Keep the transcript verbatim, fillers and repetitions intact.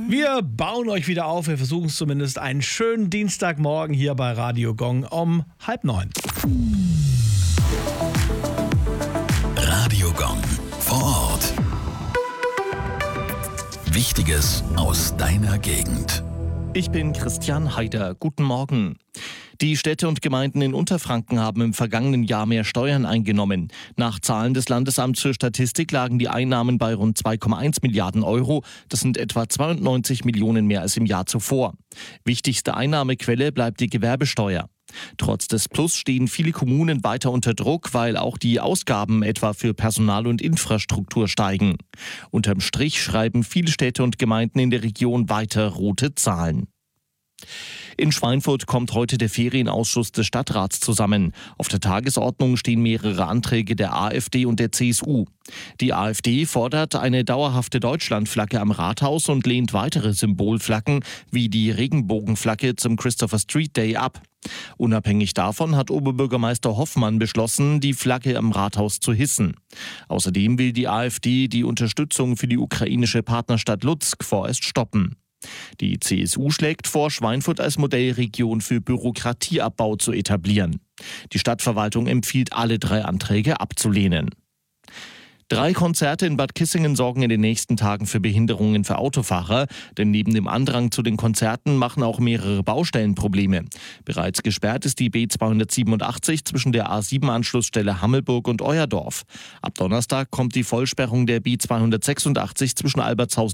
Wir bauen euch wieder auf. Wir versuchen es zumindest. Einen schönen Dienstagmorgen hier bei Radio Gong um halb neun. Radio Gong vor Ort. Wichtiges aus deiner Gegend. Ich bin Christian Haider. Guten Morgen. Die Städte und Gemeinden in Unterfranken haben im vergangenen Jahr mehr Steuern eingenommen. Nach Zahlen des Landesamts für Statistik lagen die Einnahmen bei rund zwei Komma eins Milliarden Euro. Das sind etwa zweiundneunzig Millionen mehr als im Jahr zuvor. Wichtigste Einnahmequelle bleibt die Gewerbesteuer. Trotz des Plus stehen viele Kommunen weiter unter Druck, weil auch die Ausgaben etwa für Personal und Infrastruktur steigen. Unterm Strich schreiben viele Städte und Gemeinden in der Region weiter rote Zahlen. In Schweinfurt kommt heute der Ferienausschuss des Stadtrats zusammen. Auf der Tagesordnung stehen mehrere Anträge der AfD und der C S U. Die AfD fordert eine dauerhafte Deutschlandflagge am Rathaus und lehnt weitere Symbolflaggen wie die Regenbogenflagge zum Christopher Street Day ab. Unabhängig davon hat Oberbürgermeister Hoffmann beschlossen, die Flagge am Rathaus zu hissen. Außerdem will die AfD die Unterstützung für die ukrainische Partnerstadt Lutsk vorerst stoppen. Die C S U schlägt vor, Schweinfurt als Modellregion für Bürokratieabbau zu etablieren. Die Stadtverwaltung empfiehlt, alle drei Anträge abzulehnen. Drei Konzerte in Bad Kissingen sorgen in den nächsten Tagen für Behinderungen für Autofahrer, denn neben dem Andrang zu den Konzerten machen auch mehrere Baustellen Probleme. Bereits gesperrt ist die B zweihundertsiebenundachtzig zwischen der A sieben Anschlussstelle Hammelburg und Euerdorf. Ab Donnerstag kommt die Vollsperrung der B zweihundertsechsundachtzig zwischen Albertshausen